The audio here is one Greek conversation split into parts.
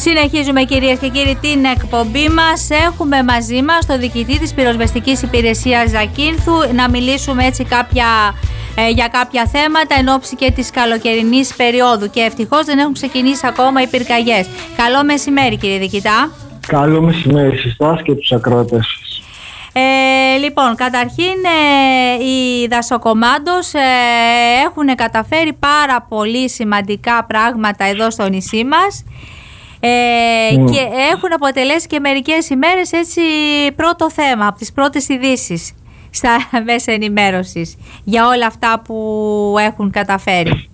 Συνεχίζουμε, κυρίες και κύριοι, την εκπομπή μας. Έχουμε μαζί μας τον διοικητή της πυροσβεστικής υπηρεσίας Ζακίνθου να μιλήσουμε έτσι για κάποια θέματα εν ώψη και της καλοκαιρινής περίοδου, και ευτυχώς δεν έχουν ξεκινήσει ακόμα οι πυρκαγιές. Καλό μεσημέρι, κύριε διοικητά. Καλό μεσημέρι σε εσάς και τους ακροατές σας. Λοιπόν, καταρχήν οι δασοκομάντος έχουν καταφέρει πάρα πολύ σημαντικά πράγματα εδώ στο νησί μας. Και έχουν αποτελέσει και μερικές ημέρες έτσι πρώτο θέμα, από τις πρώτες ειδήσεις στα μέσα ενημέρωσης για όλα αυτά που έχουν καταφέρει.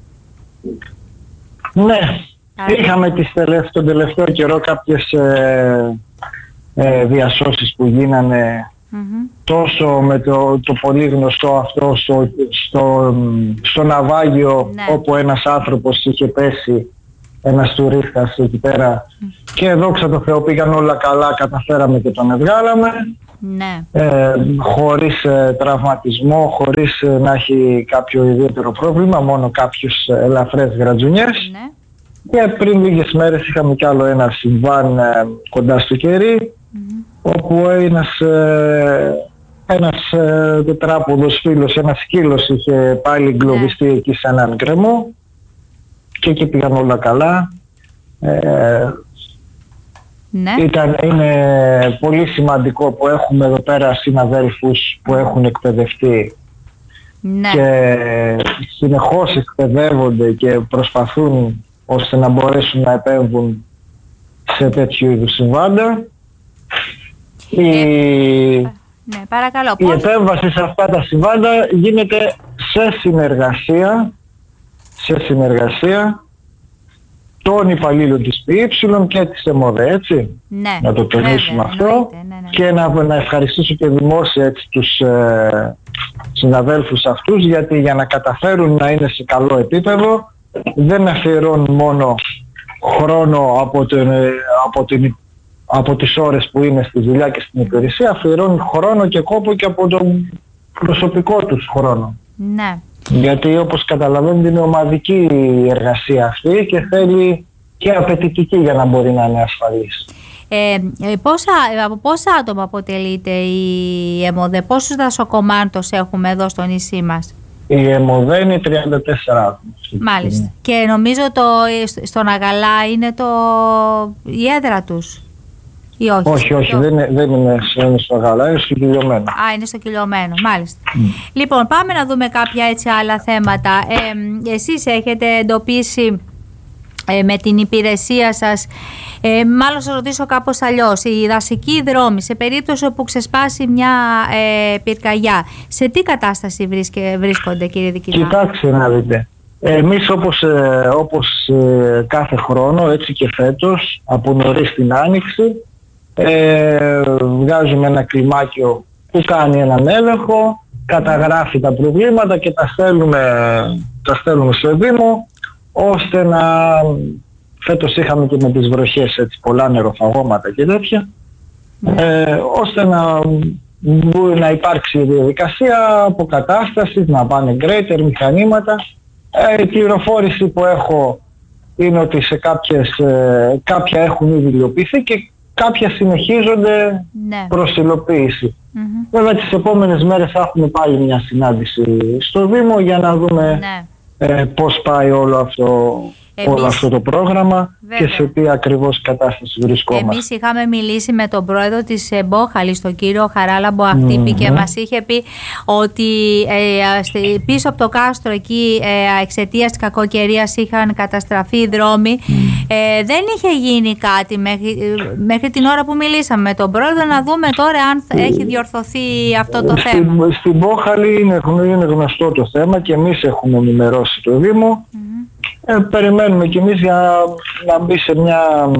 Ναι, είχαμε τον τελευταίο καιρό κάποιες διασώσεις που γίνανε τόσο με το πολύ γνωστό αυτό στο ναυάγιο, όπου ένας άνθρωπος είχε πέσει, ένας τουρίστας εκεί πέρα, και δόξα τω Θεώ πήγαν όλα καλά, καταφέραμε και τον βγάλαμε, χωρίς τραυματισμό, χωρίς να έχει κάποιο ιδιαίτερο πρόβλημα, μόνο κάποιους ελαφρές γρατζουνιές. Και πριν λίγες μέρες είχαμε κι άλλο ένα συμβάν κοντά στο κερί, όπου ένας τετράποδος φίλος, ένας σκύλος είχε πάλι εγκλωβιστεί εκεί σε έναν γκρεμό, και εκεί πήγαν όλα καλά. Είναι πολύ σημαντικό που έχουμε εδώ πέρα συναδέλφους που έχουν εκπαιδευτεί και συνεχώς εκπαιδεύονται και προσπαθούν ώστε να μπορέσουν να επέμβουν σε τέτοιου είδους συμβάντα. Η επέμβαση σε αυτά τα συμβάντα γίνεται σε συνεργασία των υπαλλήλων της ΠΥ και της ΕΜΟΔΕ, έτσι. Να το τονίσουμε αυτό. Και να ευχαριστήσω και δημόσια έτσι τους συναδέλφους αυτούς, γιατί για να καταφέρουν να είναι σε καλό επίπεδο δεν αφιερώνουν μόνο χρόνο από τις ώρες που είναι στη δουλειά και στην υπηρεσία, αφιερώνουν χρόνο και κόπο και από τον προσωπικό τους χρόνο. Γιατί όπως καταλαβαίνετε είναι ομαδική η εργασία αυτή και θέλει και απαιτητική για να μπορεί να είναι ασφαλής. Από πόσα άτομα αποτελείται η ΕΜΟΔΕ, πόσους δασοκομάντος έχουμε εδώ στο νησί μας? Η ΕΜΟΔΕ είναι 34 άτομα. Μάλιστα. Και νομίζω στον Αγαλά είναι η έδρα τους. Όχι, δεν είναι στο Αγαλά, είναι στο Κυλιωμένο. Είναι στο Κυλιωμένο, μάλιστα. Λοιπόν, πάμε να δούμε κάποια έτσι άλλα θέματα. Εσείς έχετε εντοπίσει με την υπηρεσία σας, μάλλον σας ρωτήσω κάπως αλλιώς, οι δασικοί δρόμοι σε περίπτωση που ξεσπάσει μια πυρκαγιά, σε τι κατάσταση βρίσκονται, κύριε διοικητά? Κοιτάξτε να δείτε. Εμείς όπως κάθε χρόνο, έτσι και φέτος, από νωρίς την Άνοιξη, βγάζουμε ένα κλιμάκιο που κάνει έναν έλεγχο, καταγράφει τα προβλήματα και τα στέλνουμε στο Δήμο, ώστε φέτος είχαμε και με τις βροχές έτσι πολλά νεροφαγώματα και τέτοια, ώστε να υπάρξει η διαδικασία αποκατάστασης, να πάνε γκρέιτερ, μηχανήματα. Η πληροφόρηση που έχω είναι ότι σε κάποια έχουν ήδη υλοποιηθεί και κάποια συνεχίζονται προς υλοποίηση. Βέβαια τις επόμενες μέρες θα έχουμε πάλι μια συνάντηση στο Δήμο για να δούμε πώς πάει όλο αυτό το πρόγραμμα. Βέβαια. Και σε τι ακριβώς κατάσταση βρισκόμαστε. Εμείς είχαμε μιλήσει με τον πρόεδρο της Μπόχαλης, τον κύριο Χαράλα Μποαχτύπη, και μας είχε πει ότι πίσω από το κάστρο εκεί εξαιτίας της κακοκαιρίας είχαν καταστραφεί οι δρόμοι. Δεν είχε γίνει κάτι μέχρι την ώρα που μιλήσαμε με τον πρόεδρο. Να δούμε τώρα αν έχει διορθωθεί αυτό το θέμα. Στην Μπόχαλη είναι γνωστό το θέμα και εμείς έχουμε ενημερώσει το Δήμο. Περιμένουμε κι εμείς για να μπει σε μια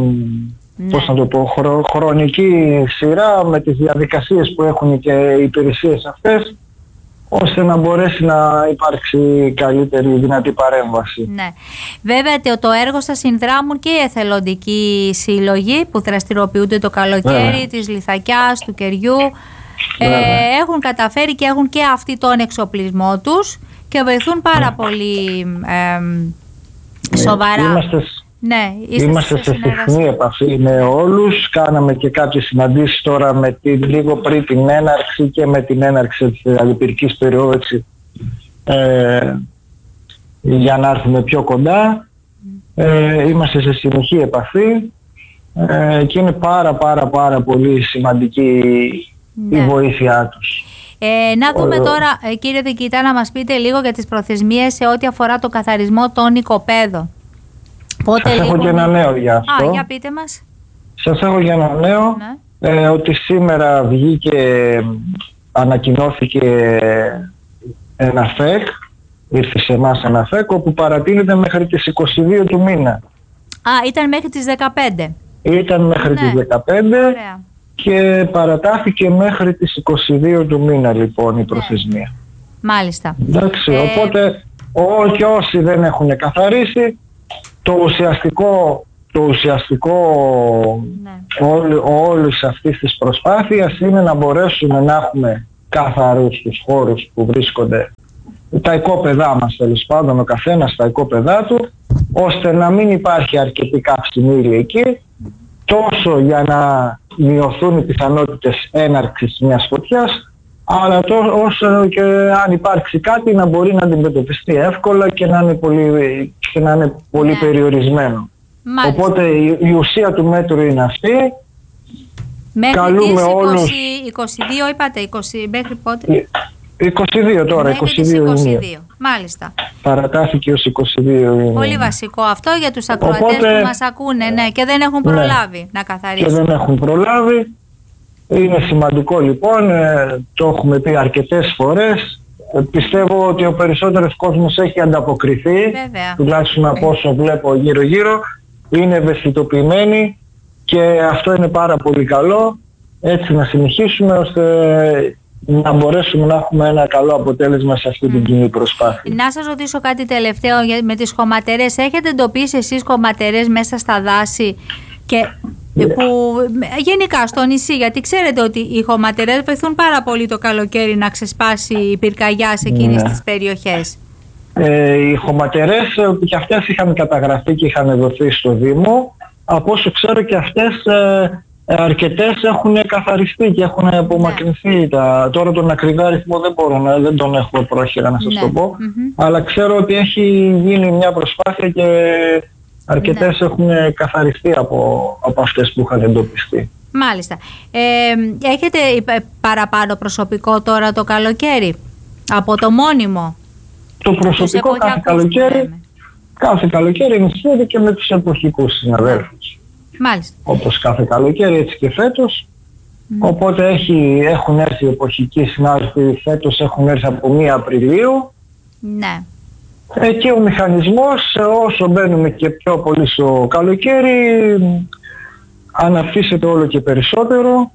χρονική σειρά με τις διαδικασίες που έχουν και οι υπηρεσίες αυτές, ώστε να μπορέσει να υπάρξει καλύτερη δυνατή παρέμβαση. Βέβαια το έργο σας συνδράμουν και οι εθελοντικοί σύλλογοι που δραστηριοποιούνται το καλοκαίρι της Λιθακιάς, του Κεριού. Έχουν καταφέρει και έχουν και αυτοί τον εξοπλισμό τους και βοηθούν πάρα πολύ σοβαρά. Ναι, είμαστε σε συχνή επαφή με όλους. Κάναμε και κάποιες συναντήσεις τώρα λίγο πριν την έναρξη και με την έναρξη της αλληλεπηρικής περίοδου, για να έρθουμε πιο κοντά. Είμαστε σε συνεχή επαφή και είναι πάρα πολύ σημαντική η βοήθειά τους. Να δούμε τώρα, κύριε Διοικητά, να μας πείτε λίγο για τις προθεσμίες σε ό,τι αφορά το καθαρισμό των οικοπαίδων. Σας έχω και ένα νέο για αυτό. Για πείτε μας. Σας έχω και ένα νέο, ότι σήμερα ανακοινώθηκε ένα ΦΕΚ, ήρθε σε εμάς ένα ΦΕΚ, όπου παρατείνεται μέχρι τις 22 του μήνα. Ήταν μέχρι τις 15. Ήταν μέχρι τις 15. Ωραία. Και παρατάθηκε μέχρι τις 22 του μήνα λοιπόν η προθεσμία. Μάλιστα. Εντάξει, οπότε και όσοι δεν έχουν καθαρίσει, το ουσιαστικό όλης αυτής της προσπάθειας είναι να μπορέσουμε να έχουμε καθαρούς τους χώρους που βρίσκονται τα οικόπεδά μας, τέλος πάντων ο καθένας στα οικόπεδά του, ώστε να μην υπάρχει αρκετή καυσιμήρη εκεί, τόσο για να μειωθούν οι πιθανότητες έναρξης μιας φωτιάς, αλλά όσο και αν υπάρξει κάτι να μπορεί να αντιμετωπιστεί εύκολα και να είναι πολύ περιορισμένο. Μάλιστα. Οπότε η ουσία του μέτρου είναι αυτή. Μέχρι καλούμε τις 22 όλους... είπατε, μέχρι πότε? 22 τώρα, μέχρι 22 Ιουνίου. Μάλιστα. Παρατάθηκε ως 22 Ιουνίου. Πολύ βασικό αυτό για τους ακροατές που μας ακούνε, και δεν έχουν προλάβει να καθαρίσουν. Και δεν έχουν προλάβει. Είναι σημαντικό λοιπόν, το έχουμε πει αρκετές φορές. Πιστεύω ότι ο περισσότερος κόσμος έχει ανταποκριθεί. Βέβαια. Τουλάχιστον από όσο βλέπω γύρω-γύρω. Είναι ευαισθητοποιημένοι και αυτό είναι πάρα πολύ καλό. Έτσι να συνεχίσουμε ώστε να μπορέσουμε να έχουμε ένα καλό αποτέλεσμα σε αυτή την κοινή προσπάθεια. Να σας ρωτήσω κάτι τελευταίο με τις χωματερές. Έχετε εντοπίσει εσείς χωματερές μέσα στα δάση που γενικά στο νησί, γιατί ξέρετε ότι οι χωματερές βοηθούν πάρα πολύ το καλοκαίρι να ξεσπάσει η πυρκαγιά σε εκείνες τις περιοχές. Οι χωματερές και αυτές είχαν καταγραφεί και είχαν δοθεί στο Δήμο. Από όσο ξέρω και αυτές αρκετές έχουν καθαριστεί και έχουν απομακρυνθεί. Τώρα τον ακριβή αριθμό δεν τον έχω πρόχειρα να σας το πω. Αλλά ξέρω ότι έχει γίνει μια προσπάθεια και αρκετές έχουν καθαριστεί από αυτές που είχαν εντοπιστεί. Μάλιστα. Έχετε παραπάνω προσωπικό τώρα το καλοκαίρι από το μόνιμο? Το προσωπικό κάθε καλοκαίρι ενισχύεται και με τους εποχικούς συναδέλφους. Μάλιστα. Όπως κάθε καλοκαίρι, έτσι και φέτος. Οπότε έχουν έρθει εποχικοί συνάδελφοι, φέτος έχουν έρθει από 1 Απριλίου. Ναι. Και ο μηχανισμός, όσο μπαίνουμε και πιο πολύ στο καλοκαίρι, αναπτύσσεται όλο και περισσότερο,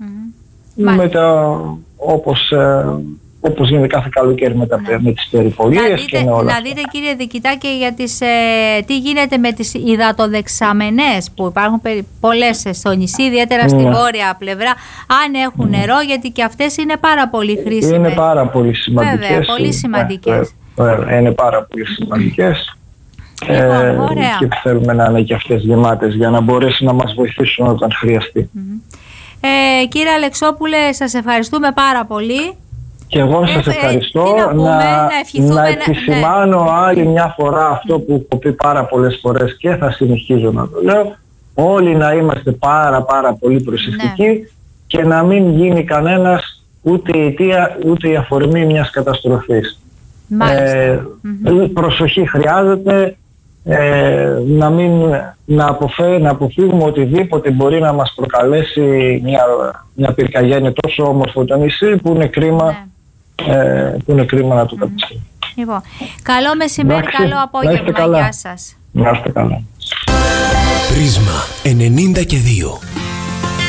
όπως γίνεται κάθε καλοκαίρι με τις περιπολίες και με όλα. Να δείτε κύριε Διοικητά και για τι γίνεται με τις υδατοδεξαμενές που υπάρχουν πολλές στο νησί, ιδιαίτερα στη βόρεια πλευρά, αν έχουν νερό, γιατί και αυτές είναι πάρα πολύ χρήσιμες. Είναι πάρα πολύ σημαντικές. Βέβαια, πολύ σημαντικές. Είναι πάρα πολύ σημαντικές. Ωραία. Και θέλουμε να είναι και αυτές γεμάτες για να μπορέσει να μας βοηθήσουν όταν χρειαστεί. Κύριε Αλεξόπουλε, σας ευχαριστούμε πάρα πολύ. Και εγώ σας ευχαριστώ. Να επισημάνω άλλη μια φορά αυτό που έχω πει πάρα πολλές φορές και θα συνεχίζω να το λέω. Όλοι να είμαστε πάρα πολύ προσεκτικοί και να μην γίνει κανένας ούτε η αιτία ούτε η αφορμή μιας καταστροφής. Προσοχή χρειάζεται, να αποφύγουμε οτιδήποτε μπορεί να μας προκαλέσει μια πυρκαγιά. Είναι τόσο όμορφο το νησί που είναι κρίμα, να το καταστρέφει. Λοιπόν, καλό μεσημέρι, καλό απόγευμα. Γεια σας. Να είστε καλά. Πρίσμα 92.